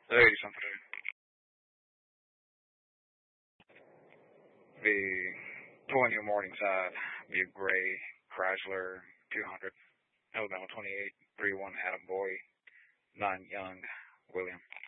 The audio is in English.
Hey, something. The 20 morning side, the gray Chrysler 200, Alabama 28, 31 Adam Boy, 9 Young, William.